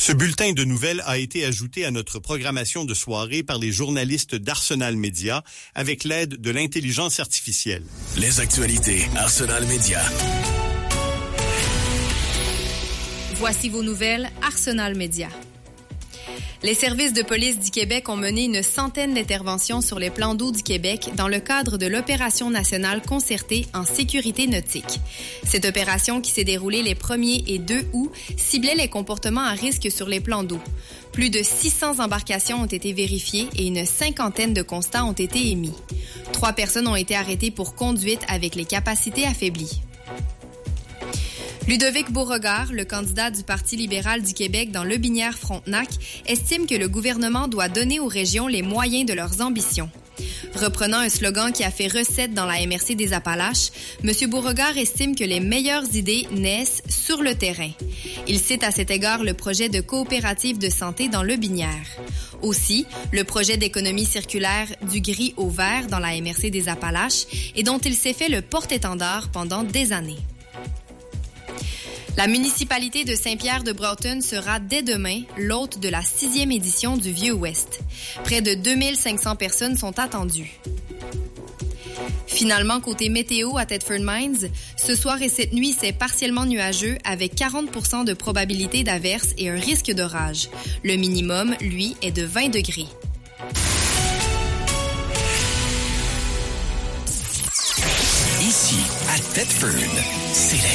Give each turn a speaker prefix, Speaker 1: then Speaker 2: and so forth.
Speaker 1: Ce bulletin de nouvelles a été ajouté à notre programmation de soirée par les journalistes d'Arsenal Média avec l'aide de l'intelligence artificielle.
Speaker 2: Les actualités Arsenal Média.
Speaker 3: Voici vos nouvelles Arsenal Média. Les services de police du Québec ont mené une centaine d'interventions sur les plans d'eau du Québec dans le cadre de l'opération nationale concertée en sécurité nautique. Cette opération, qui s'est déroulée les 1er et 2 août, ciblait les comportements à risque sur les plans d'eau. Plus de 600 embarcations ont été vérifiées et une cinquantaine de constats ont été émis. 3 personnes ont été arrêtées pour conduite avec les capacités affaiblies. Ludovic Beauregard, le candidat du Parti libéral du Québec dans Lotbinière-Frontenac, estime que le gouvernement doit donner aux régions les moyens de leurs ambitions. Reprenant un slogan qui a fait recette dans la MRC des Appalaches, M. Beauregard estime que les meilleures idées naissent sur le terrain. Il cite à cet égard le projet de coopérative de santé dans Lotbinière. Aussi, le projet d'économie circulaire du gris au vert dans la MRC des Appalaches et dont il s'est fait le porte-étendard pendant des années. La municipalité de Saint-Pierre-de-Broughton sera dès demain l'hôte de la 6e édition du Vieux-Ouest. Près de 2500 personnes sont attendues. Finalement, côté météo à Thetford Mines, ce soir et cette nuit, c'est partiellement nuageux avec 40% de probabilité d'averse et un risque d'orage. Le minimum, lui, est de 20 degrés.
Speaker 2: Ici, à Thetford, c'est la